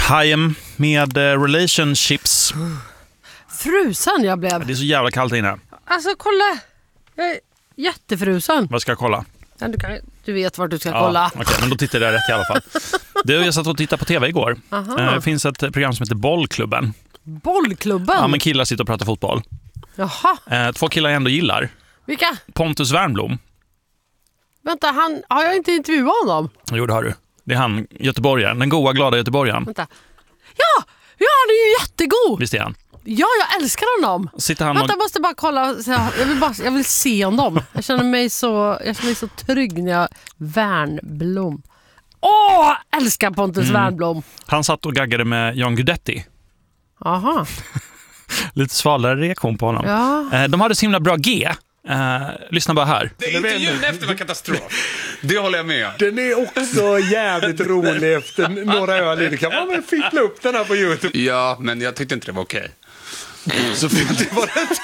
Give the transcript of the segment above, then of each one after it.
Hajem med relationships. Frusen jag blev. Det är så jävla kallt inne. Alltså kolla. Jag är jättefrusen. Vad ska jag kolla? Ja, du vet vart du ska kolla. Okej, men då tittar jag rätt i alla fall. Jag satt och tittade på tv igår. Det finns ett program som heter Bollklubben. Bollklubben? Ja, men killar sitter och pratar fotboll. Jaha. 2 killar jag ändå gillar. Vilka? Pontus Wernbloom. Vänta, har jag inte intervjuat honom? Jo, det har du. Det är han, göteborgaren. Den goa, glada göteborgaren. Vänta. Ja, han är ju jättegod. Visst är han? Ja, jag älskar honom. Sitter han Vänta, jag måste bara kolla. Jag vill se honom. Jag känner mig så trygg när jag... Wernbloom. Älskar Pontus Wernbloom. Han satt och gaggade med Jan Guidetti. Aha. Lite svalare reaktion på honom. Ja. De hade så himla bra G. Lyssna bara här. Intervjun efter var katastrof. Det håller jag med. Den är också jävligt rolig efter några öl. Det kan man väl fippla upp den här på YouTube. Ja, men jag tyckte inte det var okej. Så det var det.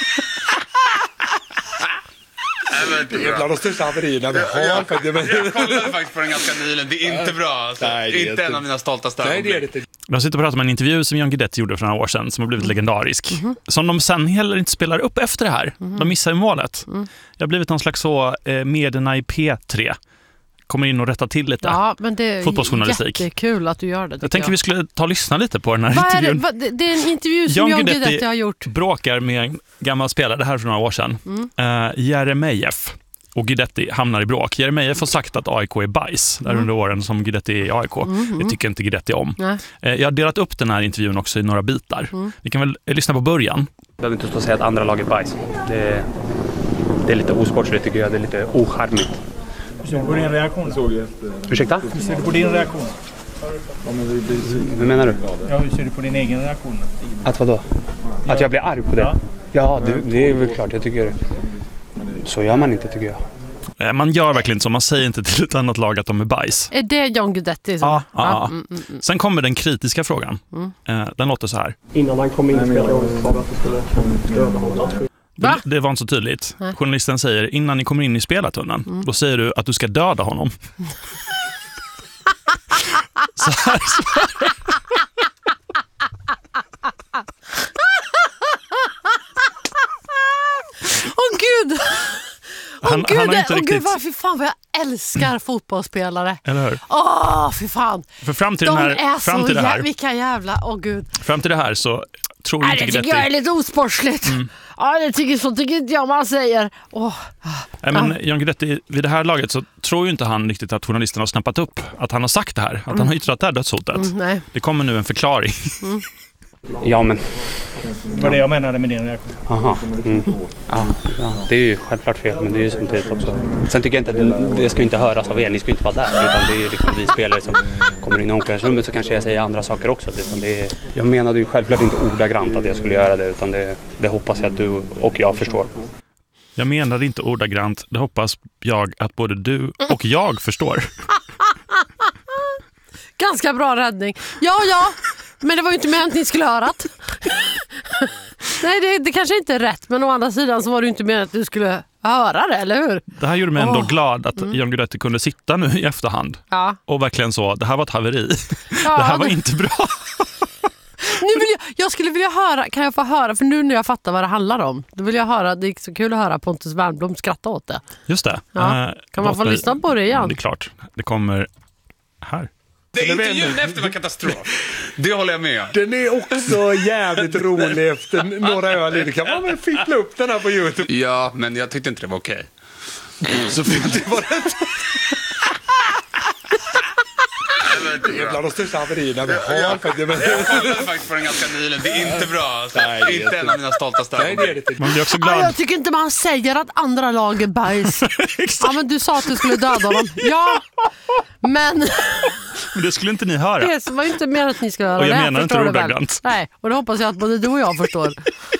Det är bland de största haverierna vi har. Jag kollade faktiskt på den ganska nyligen. Det är inte bra. Alltså. Nej, inte en av mina stoltaste Nej, det är det inte. Jag sitter och pratar om en intervju som Jan Guidetti gjorde för några år sedan som har blivit legendarisk. Som de sen heller inte spelar upp efter det här. De missar ju målet. Jag har blivit någon slags medierna i P3. Kommer in och rätta till lite. Ja, men det är fotbollsjournalistik. Jättekul att du gör det. Jag tänker vi skulle ta och lyssna lite på den här intervjun. Det är en intervju som Jan Guidetti har gjort. Bråkar med en gammal spelare, det här för några år sedan. Jeremejeff och Guidetti hamnar i bråk. Jeremejeff har sagt att AIK är bajs där under åren som Guidetti är i AIK. Det tycker inte Guidetti om. Jag har delat upp den här intervjun också i några bitar. Vi kan väl lyssna på början. Jag behöver inte stå och säga att andra lag är bajs. Det är lite osportsligt tycker jag. Det är lite ocharmigt. Hur ser du på din reaktion? Ursäkta? Hur ser du på din reaktion? Hur menar du? Ja, hur ser du på din egen reaktion? Att vadå? Att jag blir arg på det? Ja, det är väl klart. Jag tycker... Så gör man inte, tycker jag. Man gör verkligen så. Man säger inte till ett annat lag att de är bajs. Är det Jan Guidetti? Ja. Sen kommer den kritiska frågan. Den låter så här. Innan han kom in i spelet sa att det skulle döda honom. Det var inte så tydligt. Journalisten säger, innan ni kommer in i spelartunneln, då säger du att du ska döda honom. Så här. Gud! Gud, fy fan vad jag älskar fotbollsspelare. Eller hur? Fy fan. För fram till det här. Vilka jävla, gud. Fram till det här så tror jag inte det tycker jag är lite osportsligt. Ja, det tycker inte jag man säger. Men Jan Guidetti, vid det här laget så tror ju inte han riktigt att journalisten har snappat upp att han har sagt det här. Att han har yttrat det här dödshotet. Nej. Det kommer nu en förklaring. Ja, men... Det var det jag menade med din reaktion. Aha. Ja, det är ju självklart fel, men det är ju samtidigt också. Sen tycker jag inte att det ska inte höras av er, ni ska inte vara där, utan det är ju liksom vi spelare som kommer in i omklädningsrummet, så kanske jag säger andra saker också. Jag menade ju självklart inte ordagrant att jag skulle göra det, utan det hoppas jag att du och jag förstår. Jag menade inte ordagrant, det hoppas jag att både du och jag förstår. Ganska bra räddning. Ja. Men det var ju inte menat att ni skulle höra det. Nej, det kanske inte är rätt. Men å andra sidan så var det ju inte menat att du skulle höra det, eller hur? Det här gjorde mig ändå glad att Jan Guidetti kunde sitta nu i efterhand. Ja. Och verkligen så, det här var ett haveri. Ja, det här var inte bra. Jag skulle vilja höra, kan jag få höra, för nu när jag fattar vad det handlar om, då vill jag höra, det är så kul att höra Pontus Wernbloom skratta åt det. Just det. Ja. Kan man få lyssna på det igen? Det är klart, det kommer här. Intervjun efter var katastrof. Det håller jag med. Den är också jävligt rolig efter några öl. Det kan man väl fippla upp den här på YouTube. Ja, men jag tyckte inte det var okej. Så det var det. Det är bland de största haverierna vi har. Jag kollade faktiskt på den ganska nyligen. Det är inte bra. Alltså. Nej, inte en av mina stoltaste. Nej, det är det. Man blir också glad. Jag tycker inte man säger att andra lag är bajs. Ja, men du sa att du skulle döda dem. Ja, men det skulle inte ni höra. Det var ju inte mer att ni skulle höra. Och jag menar inte ordagrant. Nej, och det hoppas jag att både du och jag förstår.